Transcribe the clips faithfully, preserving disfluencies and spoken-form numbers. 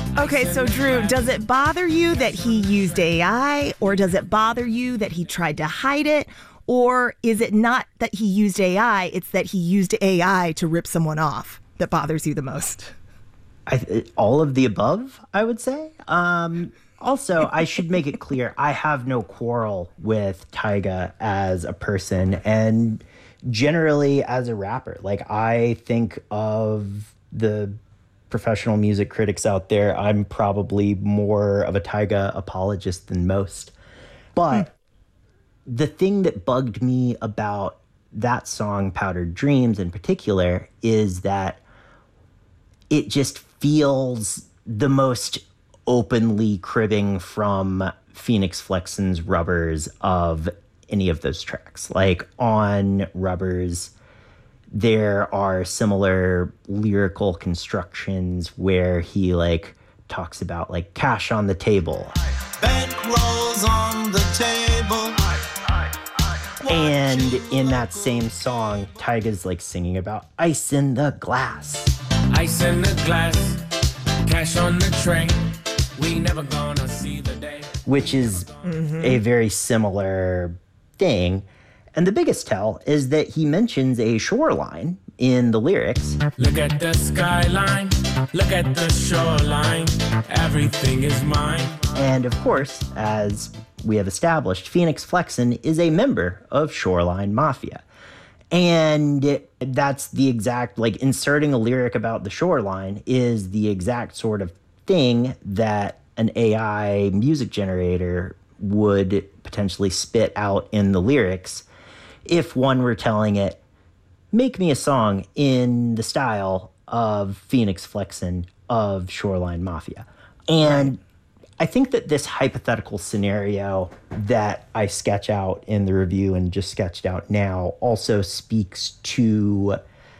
Okay, so Drew, does it bother you that he used A I, or does it bother you that he tried to hide it? Or is it not that he used A I, it's that he used A I to rip someone off that bothers you the most? I, all of the above, I would say. Um, also, I should make it clear, I have no quarrel with Tyga as a person and generally as a rapper. Like, I think of the professional music critics out there, I'm probably more of a Tyga apologist than most. But hmm. the thing that bugged me about that song, Powdered Dreams in particular, is that it just feels the most openly cribbing from Phoenix Flexen's Rubbers of any of those tracks. Like, on Rubbers, there are similar lyrical constructions where he like talks about like cash on the table. Bankrolls on the table. And in that same song, Tyga's like singing about ice in the glass. Ice in the glass, cash on the tray. We never gonna see the day. Which is mm-hmm. a very similar thing. And the biggest tell is that he mentions a shoreline in the lyrics. Look at the skyline, look at the shoreline, everything is mine. And of course, as we have established, Phoenix Flexen is a member of Shoreline Mafia. And that's the exact, like, inserting a lyric about the shoreline is the exact sort of thing that an A I music generator would potentially spit out in the lyrics if one were telling it, make me a song in the style of Phoenix Flexen of Shoreline Mafia. And I think that this hypothetical scenario that I sketch out in the review and just sketched out now also speaks to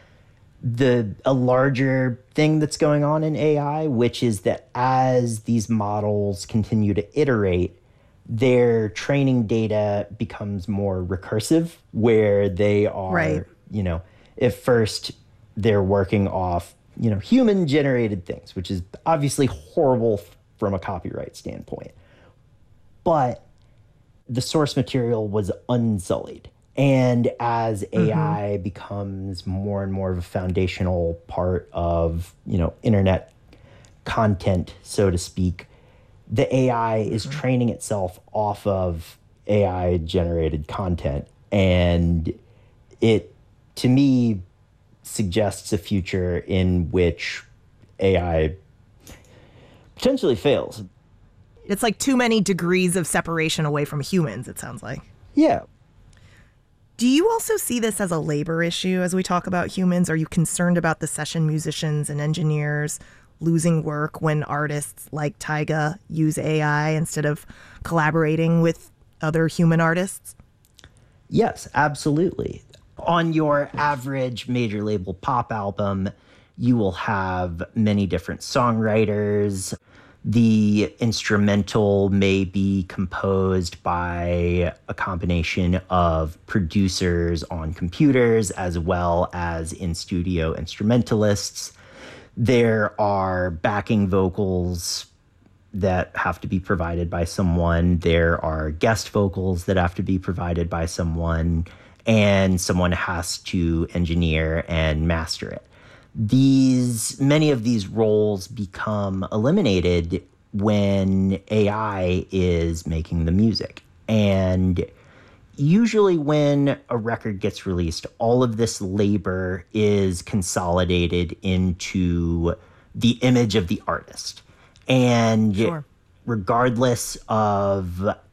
the a larger thing that's going on in A I, which is that as these models continue to iterate, their training data becomes more recursive, where they are, right. you know, at first they're working off, you know, human-generated things, which is obviously horrible from a copyright standpoint. But the source material was unsullied. And as A I mm-hmm. becomes more and more of a foundational part of, you know, internet content, so to speak, the A I is mm-hmm. training itself off of A I-generated content. And it, to me, suggests a future in which A I potentially fails. It's like too many degrees of separation away from humans, it sounds like. Yeah. Do you also see this as a labor issue as we talk about humans? Are you concerned about the session musicians and engineers losing work when artists like Tyga use A I instead of collaborating with other human artists? Yes, absolutely. On your average major label pop album, you will have many different songwriters. The instrumental may be composed by a combination of producers on computers as well as in-studio instrumentalists. There are backing vocals that have to be provided by someone. There are guest vocals that have to be provided by someone, and someone has to engineer and master it. These, many of these roles become eliminated when A I is making the music. And usually when a record gets released, all of this labor is consolidated into the image of the artist. And sure. regardless of